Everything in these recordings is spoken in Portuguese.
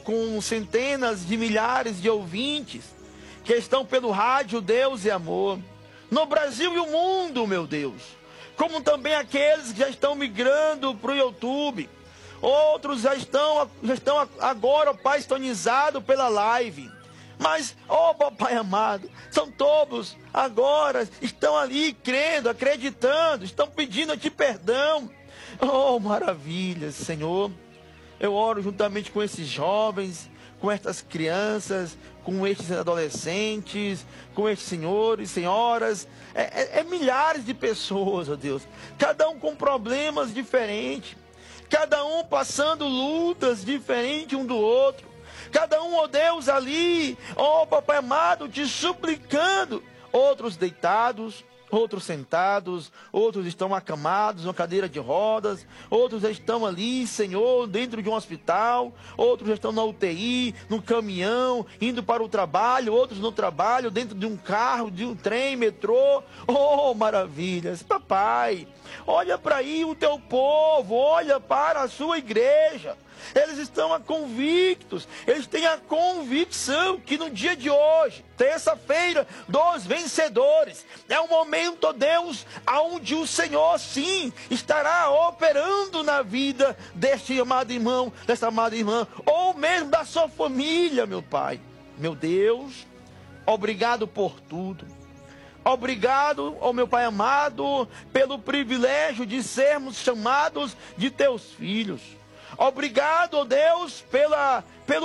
com centenas de milhares de ouvintes que estão pelo rádio Deus e Amor, no Brasil e o mundo, meu Deus, como também aqueles que já estão migrando para o YouTube. Outros já estão agora, ó Pai, sintonizados pela live. Mas, ó Papai amado, são todos agora, estão ali crendo, acreditando, estão pedindo a Ti perdão. Oh, maravilhas, Senhor. Eu oro juntamente com esses jovens, com estas crianças, com estes adolescentes, com estes senhores, senhoras, milhares de pessoas, ó Deus, cada um com problemas diferentes, cada um passando lutas diferentes um do outro, cada um, ó Deus, ali, ó Papai amado, te suplicando, outros deitados, outros sentados, outros estão acamados numa cadeira de rodas, outros estão ali, Senhor, dentro de um hospital, outros estão na UTI, no caminhão, indo para o trabalho, outros no trabalho, dentro de um carro, de um trem, metrô. Oh, maravilhas! Papai, olha para aí o teu povo, olha para a sua igreja. Eles estão convictos, eles têm a convicção que no dia de hoje, terça-feira dos vencedores, é um momento, ó Deus, onde o Senhor sim estará operando na vida deste amado irmão, dessa amada irmã, ou mesmo da sua família, meu Pai. Meu Deus, obrigado por tudo. Obrigado, ó meu Pai amado, pelo privilégio de sermos chamados de teus filhos. Obrigado, ó Deus, pela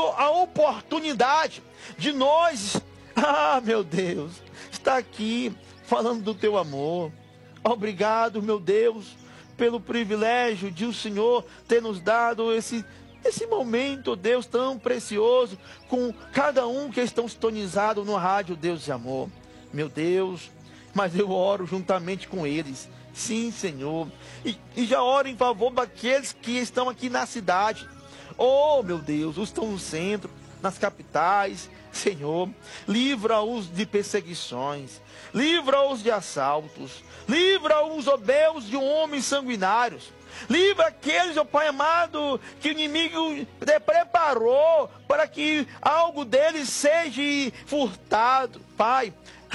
oportunidade de nós, meu Deus, estar aqui falando do teu amor. Obrigado, meu Deus, pelo privilégio de o Senhor ter nos dado esse momento, ó Deus, tão precioso, com cada um que estão sintonizados no rádio Deus e Amor. Meu Deus, mas eu oro juntamente com eles. Sim, Senhor. E já oro em favor daqueles que estão aqui na cidade. Oh, meu Deus, os que estão no centro, nas capitais. Senhor, livra-os de perseguições, livra-os de assaltos, livra-os, ó Deus, de homens sanguinários. Livra aqueles, ó Pai amado, que o inimigo preparou para que algo deles seja furtado. Pai,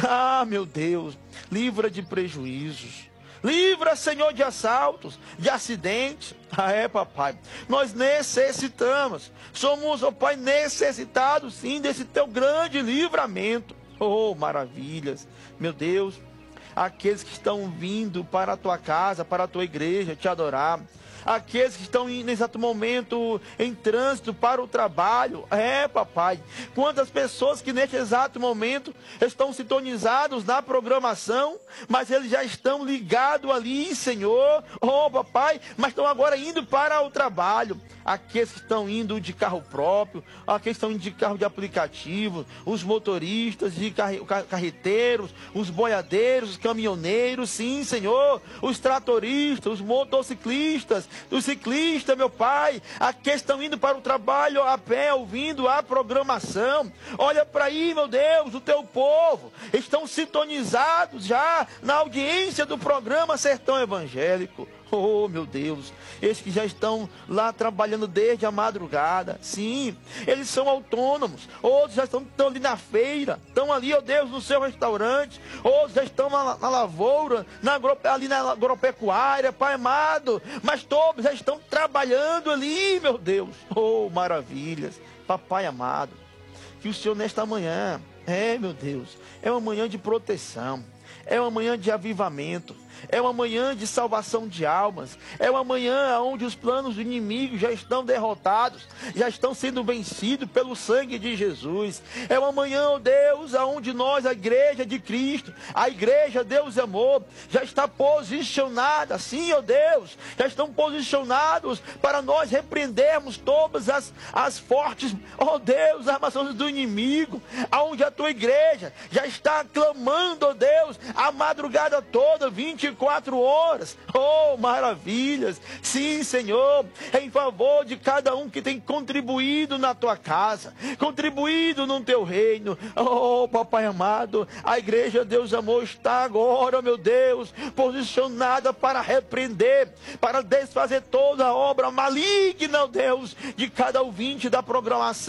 meu Deus, livra de prejuízos. Livra, Senhor, de assaltos, de acidentes. Papai, nós necessitamos. Somos, ó Pai, necessitados sim desse teu grande livramento. Oh, maravilhas. Meu Deus, aqueles que estão vindo para a tua casa, para a tua igreja, te adorar. Aqueles que estão nesse exato momento em trânsito para o trabalho. Papai, quantas pessoas que neste exato momento estão sintonizados na programação, mas eles já estão ligados ali, Senhor. Oh, papai, mas estão agora indo para o trabalho. Aqueles que estão indo de carro próprio, aqueles que estão indo de carro de aplicativo, os motoristas de carreteiros, os boiadeiros, os caminhoneiros, sim, Senhor, os tratoristas, os motociclistas, os ciclistas, meu Pai, aqueles que estão indo para o trabalho a pé, ouvindo a programação. Olha para aí, meu Deus, o teu povo estão sintonizados já na audiência do programa Sertão Evangélico. Oh, meu Deus, esses que já estão lá trabalhando desde a madrugada. Sim, eles são autônomos. Outros já estão ali na feira, estão ali, ó Deus, no seu restaurante. Outros já estão na lavoura, ali na agropecuária, Pai amado. Mas todos já estão trabalhando ali, meu Deus. Oh, maravilhas. Papai amado, que o Senhor nesta manhã, meu Deus, é uma manhã de proteção, é uma manhã de avivamento, é uma manhã de salvação de almas, é uma manhã onde os planos do inimigo já estão derrotados, já estão sendo vencidos pelo sangue de Jesus. É uma manhã, ó Deus, onde nós, a igreja de Cristo, a igreja Deus e Amor, já está posicionada, sim, ó Deus, já estão posicionados para nós repreendermos todas as fortes, ó Deus, armações do inimigo, aonde a tua igreja já está clamando, ó Deus, a madrugada toda, 24 horas. Oh, maravilhas. Sim, Senhor, em favor de cada um que tem contribuído na tua casa, contribuído no teu reino. Oh, papai amado, a igreja Deus Amor está agora, meu Deus, posicionada para repreender, para desfazer toda a obra maligna, oh Deus, de cada ouvinte da programação